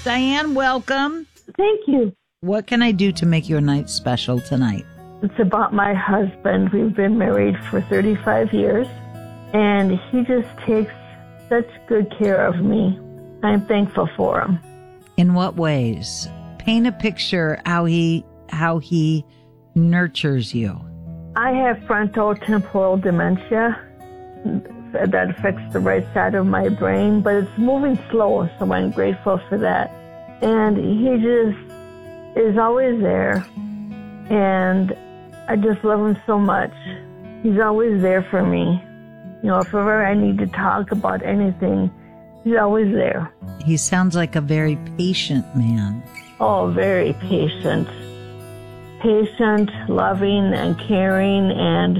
Diane, welcome. Thank you. What can I do to make your night special tonight? It's about my husband. We've been married for 35 years, and he just takes such good care of me. I'm thankful for him. In what ways? Paint a picture how he nurtures you. I have frontotemporal dementia that affects the right side of my brain, but it's moving slow, so I'm grateful for that. And he just is always there, and I just love him so much. He's always there for me. You know, if ever I need to talk about anything, he's always there. He sounds like a very patient man. Oh, very patient. Patient, loving, and caring, and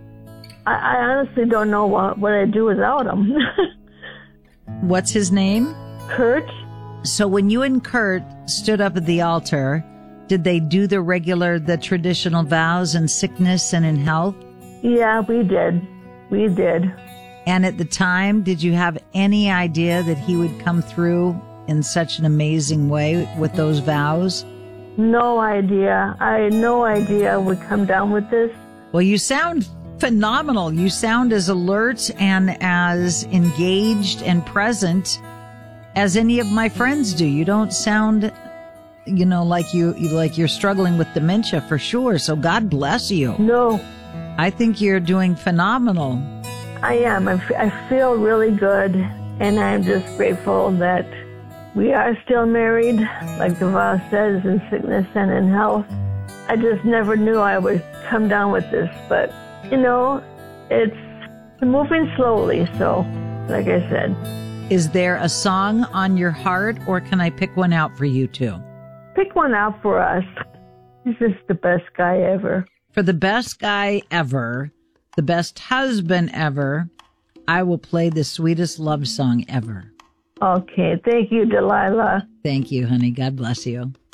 I honestly don't know what I'd do without him. What's his name? Kurt. So when you and Kurt stood up at the altar, did they do the traditional vows in sickness and in health? Yeah, we did. We did. And at the time, did you have any idea that he would come through in such an amazing way with those vows? No idea. I had no idea would come down with this. Well, you sound phenomenal. You sound as alert and as engaged and present as any of my friends do. You don't sound, like you're struggling with dementia for sure. So God bless you. No. I think you're doing phenomenal. I am. I feel really good, and I'm just grateful that we are still married, like the vow says, in sickness and in health. I just never knew I would come down with this, but, it's moving slowly, so, like I said. Is there a song on your heart, or can I pick one out for you too? Pick one out for us. He's just the best guy ever. For the best guy ever, the best husband ever, I will play the sweetest love song ever. Okay. Thank you, Delilah. Thank you, honey. God bless you.